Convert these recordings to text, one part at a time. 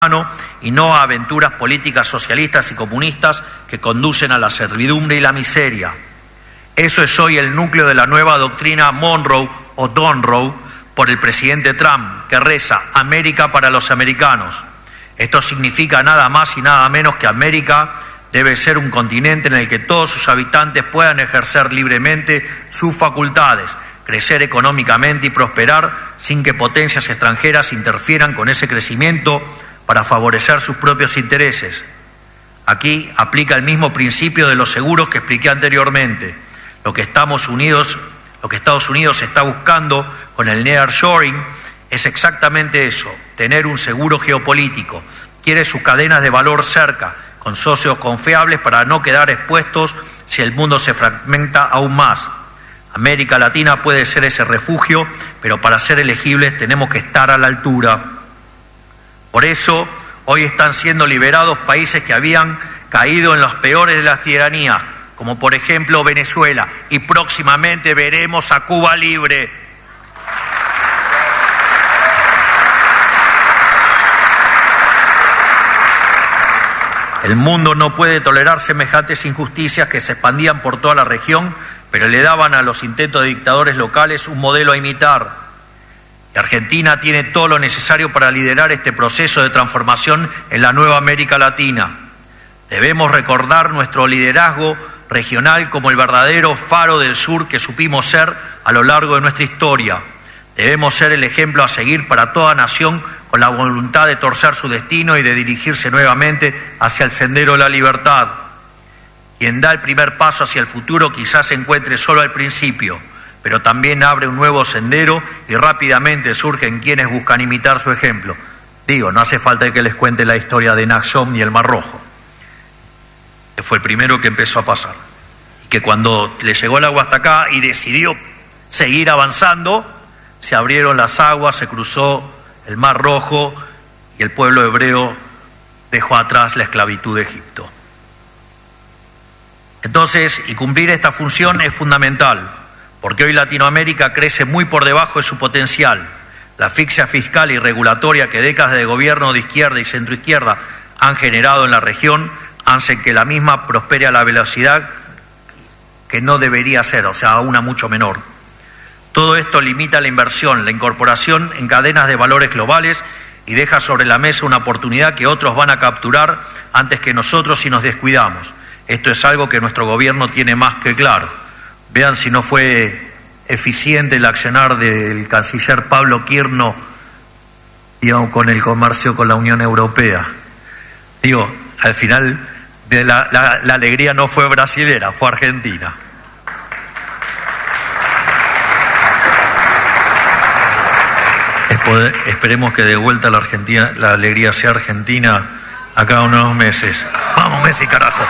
y no a aventuras políticas socialistas y comunistas que conducen a la servidumbre y la miseria. Eso es hoy el núcleo de la nueva doctrina Monroe o Donroe por el presidente Trump, que reza América para los americanos. Esto significa nada más y nada menos que América debe ser un continente en el que todos sus habitantes puedan ejercer libremente sus facultades, crecer económicamente y prosperar sin que potencias extranjeras interfieran con ese crecimiento para favorecer sus propios intereses. Aquí aplica el mismo principio de los seguros que expliqué anteriormente. Lo que Estados Unidos está buscando con el nearshoring es exactamente eso, tener un seguro geopolítico. Quiere sus cadenas de valor cerca, con socios confiables para no quedar expuestos si el mundo se fragmenta aún más. América Latina puede ser ese refugio, pero para ser elegibles tenemos que estar a la altura. Por eso, hoy están siendo liberados países que habían caído en los peores de las tiranías, como por ejemplo Venezuela, y próximamente veremos a Cuba libre. El mundo no puede tolerar semejantes injusticias que se expandían por toda la región, pero le daban a los intentos de dictadores locales un modelo a imitar. Y Argentina tiene todo lo necesario para liderar este proceso de transformación en la nueva América Latina. Debemos recordar nuestro liderazgo regional como el verdadero faro del sur que supimos ser a lo largo de nuestra historia. Debemos ser el ejemplo a seguir para toda nación con la voluntad de torcer su destino y de dirigirse nuevamente hacia el sendero de la libertad. Quien da el primer paso hacia el futuro quizás se encuentre solo al principio, pero también abre un nuevo sendero y rápidamente surgen quienes buscan imitar su ejemplo. No hace falta que les cuente la historia de Naxón y el Mar Rojo, que fue el primero que empezó a pasar, y que cuando le llegó el agua hasta acá y decidió seguir avanzando, se abrieron las aguas, se cruzó el Mar Rojo y el pueblo hebreo dejó atrás la esclavitud de Egipto. Entonces, y cumplir esta función es fundamental, porque hoy Latinoamérica crece muy por debajo de su potencial. La asfixia fiscal y regulatoria que décadas de gobierno de izquierda y centroizquierda han generado en la región hacen que la misma prospere a la velocidad que no debería ser, o sea, a una mucho menor. Todo esto limita la inversión, la incorporación en cadenas de valores globales y deja sobre la mesa una oportunidad que otros van a capturar antes que nosotros si nos descuidamos. Esto es algo que nuestro gobierno tiene más que claro. Vean si no fue eficiente el accionar del canciller Pablo Quirno, con el comercio con la Unión Europea. Al final la alegría no fue brasilera, fue argentina. Esperemos que de vuelta la alegría sea argentina a cada unos meses. ¡Vamos, Messi, carajo!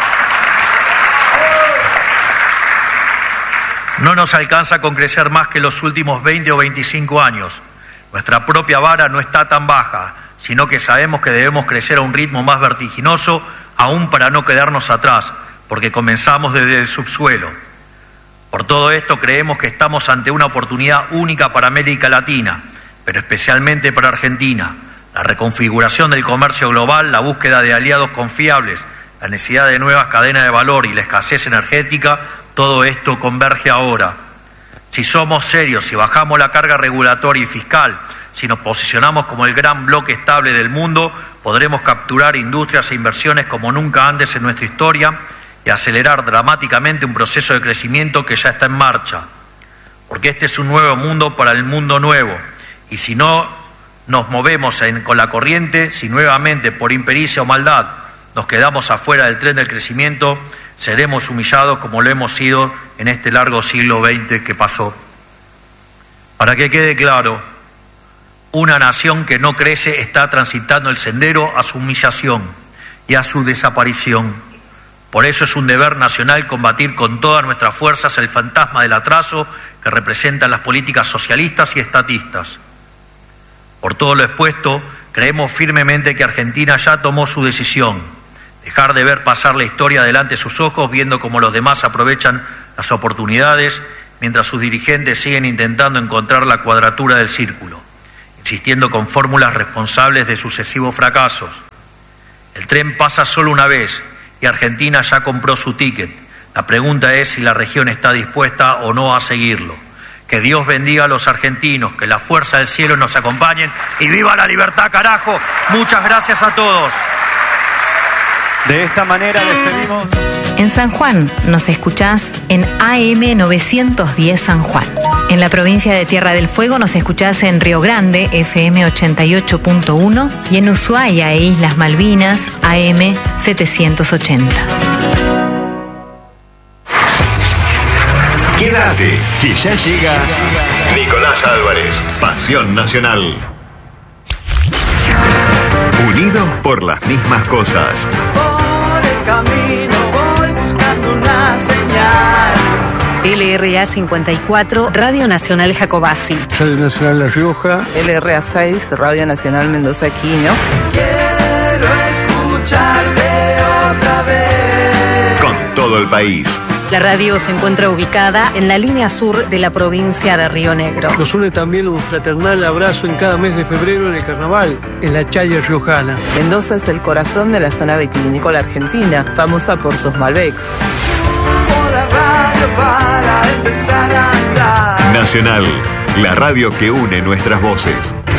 No nos alcanza con crecer más que los últimos 20 o 25 años. Nuestra propia vara no está tan baja, sino que sabemos que debemos crecer a un ritmo más vertiginoso, aún para no quedarnos atrás, porque comenzamos desde el subsuelo. Por todo esto creemos que estamos ante una oportunidad única para América Latina, pero especialmente para Argentina. La reconfiguración del comercio global, la búsqueda de aliados confiables, la necesidad de nuevas cadenas de valor y la escasez energética, todo esto converge ahora. Si somos serios, si bajamos la carga regulatoria y fiscal, si nos posicionamos como el gran bloque estable del mundo, podremos capturar industrias e inversiones como nunca antes en nuestra historia y acelerar dramáticamente un proceso de crecimiento que ya está en marcha. Porque este es un nuevo mundo para el mundo nuevo. Y si no nos movemos con la corriente, si nuevamente por impericia o maldad nos quedamos afuera del tren del crecimiento, seremos humillados como lo hemos sido en este largo siglo XX que pasó. Para que quede claro, una nación que no crece está transitando el sendero a su humillación y a su desaparición. Por eso es un deber nacional combatir con todas nuestras fuerzas el fantasma del atraso que representan las políticas socialistas y estatistas. Por todo lo expuesto, creemos firmemente que Argentina ya tomó su decisión. Dejar de ver pasar la historia delante de sus ojos, viendo cómo los demás aprovechan las oportunidades, mientras sus dirigentes siguen intentando encontrar la cuadratura del círculo. existiendo con fórmulas responsables de sucesivos fracasos. El tren pasa solo una vez y Argentina ya compró su ticket. La pregunta es si la región está dispuesta o no a seguirlo. Que Dios bendiga a los argentinos, que la fuerza del cielo nos acompañen y ¡viva la libertad, carajo! Muchas gracias a todos. De esta manera despedimos. En San Juan nos escuchás en AM 910 San Juan. En la provincia de Tierra del Fuego nos escuchás en Río Grande, FM 88.1, y en Ushuaia e Islas Malvinas, AM 780. Quédate, que ya llega Nicolás Álvarez, Pasión Nacional. Unidos por las mismas cosas. Por el camino voy buscando una señal. LRA 54, Radio Nacional Jacobasi. Radio Nacional La Rioja. LRA 6, Radio Nacional Mendoza Quino. Quiero escucharte otra vez. Con todo el país. La radio se encuentra ubicada en la línea sur de la provincia de Río Negro. Nos une también un fraternal abrazo en cada mes de febrero en el carnaval, en la Chaya Riojana. Mendoza es el corazón de la zona vitivinícola argentina, famosa por sus Malbecs. Subo la radio para empezar a andar. Nacional, la radio que une nuestras voces.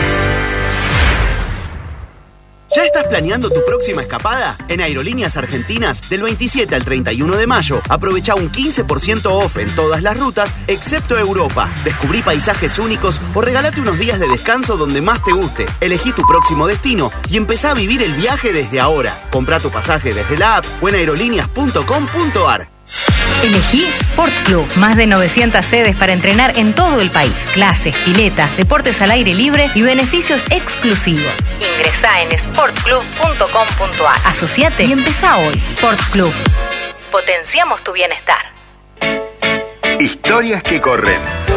¿Ya estás planeando tu próxima escapada? En Aerolíneas Argentinas, del 27 al 31 de mayo, aprovecha un 15% off en todas las rutas, excepto Europa. Descubrí paisajes únicos o regalate unos días de descanso donde más te guste. Elegí tu próximo destino y empezá a vivir el viaje desde ahora. Comprá tu pasaje desde la app o en aerolíneas.com.ar. Elegí Sport Club. Más de 900 sedes para entrenar en todo el país. Clases, piletas, deportes al aire libre y beneficios exclusivos. Ingresá en sportclub.com.ar. Asociate y empezá hoy. Sport Club. Potenciamos tu bienestar. Historias que corren.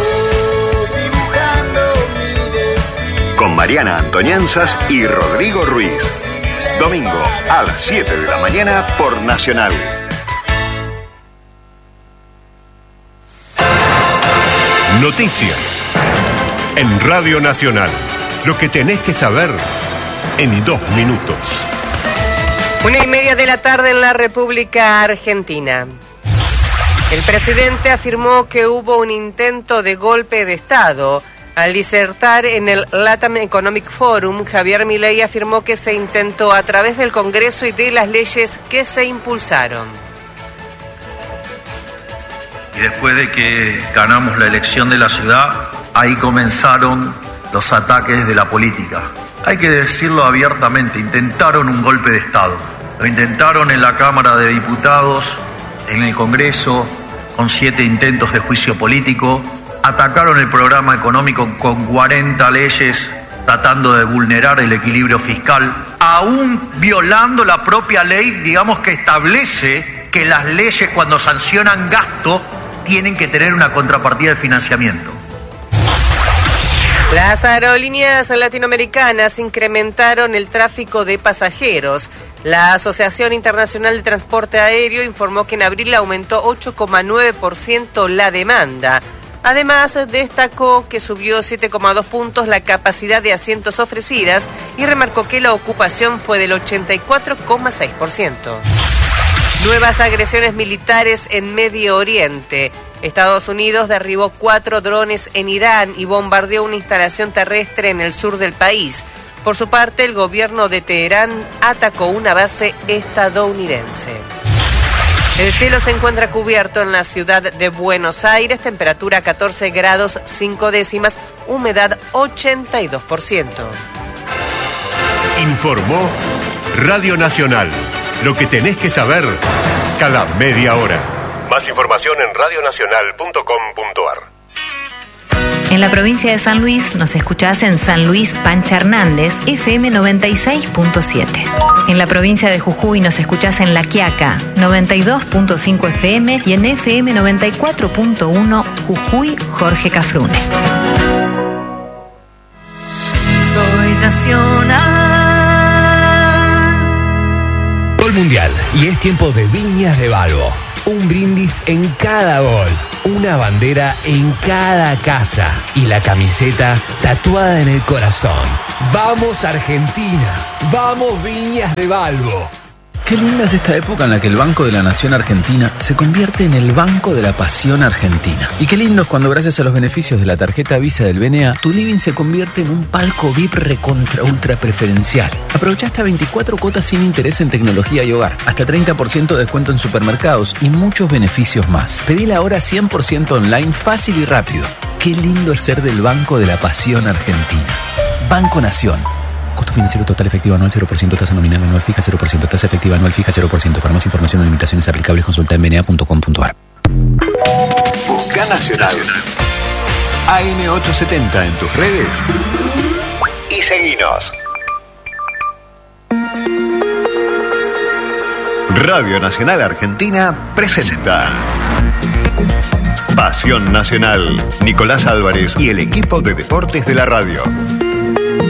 Con Mariana Antoñanzas y Rodrigo Ruiz. Domingo a las 7 de la mañana por Nacional. Noticias en Radio Nacional. Lo que tenés que saber en 2 minutos. 1:30 de la tarde en la República Argentina. El presidente afirmó que hubo un intento de golpe de Estado. Al disertar en el Latam Economic Forum, Javier Milei afirmó que se intentó a través del Congreso y de las leyes que se impulsaron. Y después de que ganamos la elección de la ciudad, ahí comenzaron los ataques de la política. Hay que decirlo abiertamente, intentaron un golpe de Estado. Lo intentaron en la Cámara de Diputados, en el Congreso, con 7 intentos de juicio político. Atacaron el programa económico con 40 leyes, tratando de vulnerar el equilibrio fiscal, aún violando la propia ley, digamos, que establece que las leyes cuando sancionan gasto tienen que tener una contrapartida de financiamiento. Las aerolíneas latinoamericanas incrementaron el tráfico de pasajeros. La Asociación Internacional de Transporte Aéreo informó que en abril aumentó 8,9% la demanda. Además, destacó que subió 7,2 puntos la capacidad de asientos ofrecidas y remarcó que la ocupación fue del 84,6%. Nuevas agresiones militares en Medio Oriente. Estados Unidos derribó 4 drones en Irán y bombardeó una instalación terrestre en el sur del país. Por su parte, el gobierno de Teherán atacó una base estadounidense. El cielo se encuentra cubierto en la ciudad de Buenos Aires, temperatura 14 grados 5 décimas, humedad 82%. Informó Radio Nacional. Lo que tenés que saber cada media hora. Más información en radionacional.com.ar. En la provincia de San Luis nos escuchás en San Luis Pancha Hernández, FM 96.7. En la provincia de Jujuy nos escuchás en La Quiaca, 92.5 FM y en FM 94.1 Jujuy Jorge Cafrune. Soy nacional. Mundial y es tiempo de Viñas de Balbo. Un brindis en cada gol, una bandera en cada casa y la camiseta tatuada en el corazón. ¡Vamos Argentina! ¡Vamos Viñas de Balbo! Qué linda es esta época en la que el Banco de la Nación Argentina se convierte en el Banco de la Pasión Argentina. Y qué lindo es cuando gracias a los beneficios de la tarjeta Visa del BNA, tu living se convierte en un palco VIP recontra ultra preferencial. Aprovecha hasta 24 cuotas sin interés en tecnología y hogar, hasta 30% de descuento en supermercados y muchos beneficios más. Pedila ahora 100% online, fácil y rápido. Qué lindo es ser del Banco de la Pasión Argentina. Banco Nación. Costo financiero total efectivo anual 0%, tasa nominal anual fija 0%, tasa efectiva anual fija 0%. Para más información o limitaciones aplicables consulta en bna.com.ar. Busca Nacional. AM870 en tus redes y seguinos. Radio Nacional Argentina presenta Pasión Nacional. Nicolás Álvarez y el equipo de deportes de la radio.